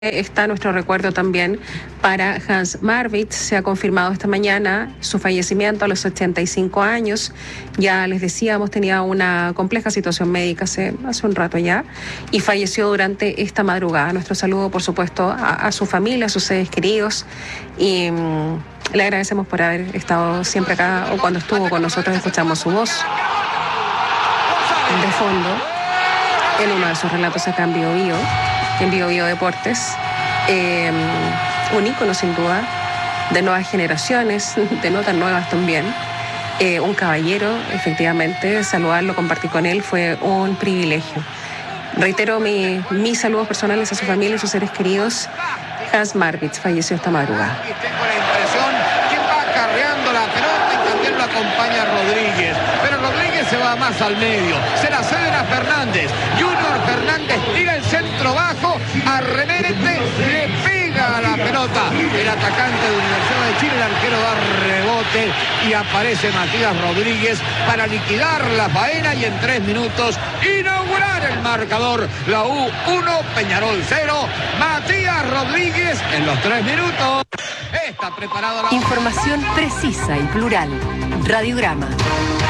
Está nuestro recuerdo también para Hans Marwitz. Se ha confirmado esta mañana su fallecimiento a los 85 años. Ya les decíamos, tenía una compleja situación médica hace un rato ya y falleció durante esta madrugada. Nuestro saludo, por supuesto, a su familia, a sus seres queridos y le agradecemos por haber estado siempre acá o cuando estuvo con nosotros escuchamos su voz de fondo en uno de sus relatos acá en Bio Bio Deportes, un ícono sin duda de nuevas generaciones, de notas nuevas también, un caballero, efectivamente, saludarlo, compartir con él fue un privilegio. Reitero mis saludos personales a su familia y sus seres queridos. Hans Marwitz falleció esta madrugada. Tengo la impresión que va acarreando la pelota y también lo acompaña Rodríguez, pero Rodríguez se va más al medio, se la ceden a Fernández. Junior Fernández tira el centro bajo, arremete, le pega a la pelota el atacante de Universidad de Chile, el arquero da rebote y aparece Matías Rodríguez para liquidar la faena y en 3 minutos inaugurar el marcador. La U 1, Peñarol 0, Matías Rodríguez en los 3 minutos. Está preparada la... Información precisa y plural. Radiograma.